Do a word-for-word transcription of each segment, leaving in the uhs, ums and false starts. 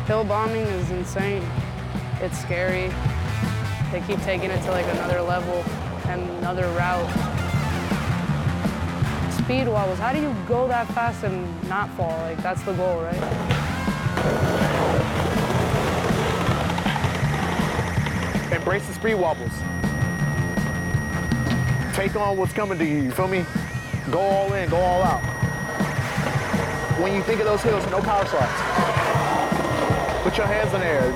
Hill bombing is insane. It's scary. They keep taking it to like another level and another route. Speed wobbles, how do you go that fast and not fall? Like, that's the goal, right? Embrace the speed wobbles. Take on what's coming to you, you feel me? Go all in, go all out. When you think of those hills, no power slides. Put your hands in the air.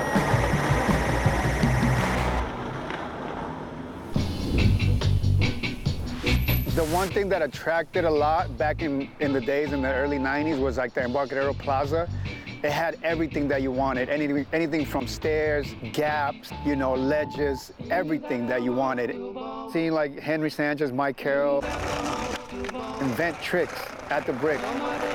The one thing that attracted a lot back in, in the days in the early nineties was like the Embarcadero Plaza. It had everything that you wanted, anything, anything from stairs, gaps, you know, ledges, everything that you wanted. Seeing like Henry Sanchez, Mike Carroll invent tricks at the brick.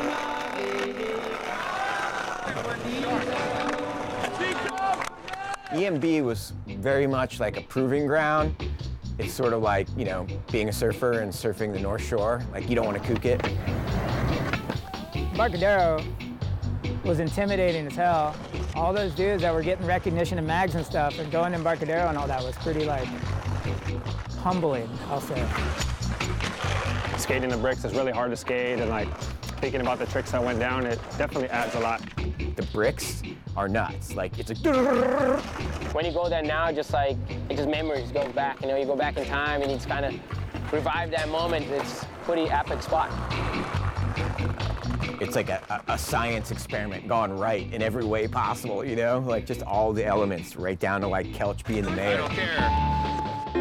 E M B was very much like a proving ground. It's sort of like, you know, being a surfer and surfing the North Shore. Like, you don't want to kook it. Embarcadero was intimidating as hell. All those dudes that were getting recognition in mags and stuff and going to Embarcadero and all that was pretty, like, humbling, I'll say. Skating the bricks is really hard to skate, and like thinking about the tricks that went down, it definitely adds a lot. The bricks are nuts. Like, it's a... When you go there now, just like, it just memories goes back. You know, you go back in time and you just kind of revive that moment. It's a pretty epic spot. It's like a, a, a science experiment gone right in every way possible, you know? Like, just all the elements, right down to like Kelch being the mayor. I don't care.